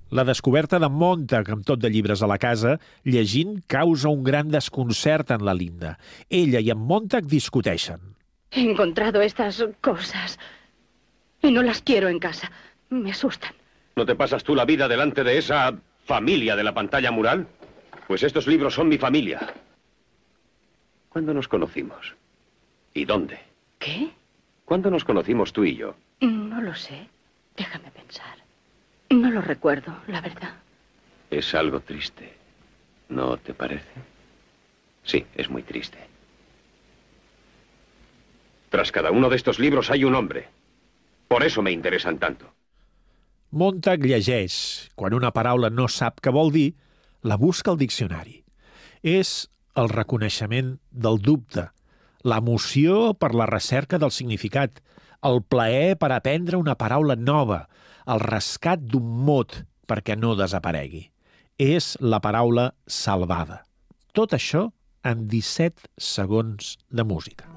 La descoberta de Montag, amb tot de llibres a la casa, llegint, causa un gran desconcert en la Linda. Ella i en Montag discuteixen. He encontrado estas cosas y no las quiero en casa. Me asustan. ¿No te pasas tú la vida delante de esa familia de la pantalla mural? Pues estos libros son mi familia. ¿Cuándo nos conocimos? ¿Y dónde? ¿Qué? ¿Cuándo nos conocimos tú y yo? No lo sé. Déjame pensar. No lo recuerdo, la verdad. Es algo triste. ¿No te parece? Sí, es muy triste. Tras cada uno de estos libros hay un hombre. Por eso me interesan tanto. Montag llegeix. Quan una paraula no sap què vol dir, la busca al diccionari. És el reconeixement del dubte, l'emoció per la recerca del significat, el plaer per aprendre una paraula nova, el rescat d'un mot perquè no desaparegui. És la paraula salvada. Tot això en 17 segons de música.